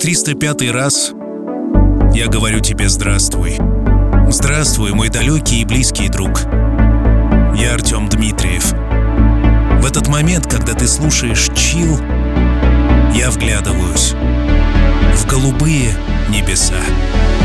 305 раз я говорю тебе здравствуй. Здравствуй, мой далекий и близкий друг. Я Артем Дмитриев. В этот момент, когда ты слушаешь чил, я вглядываюсь в голубые небеса.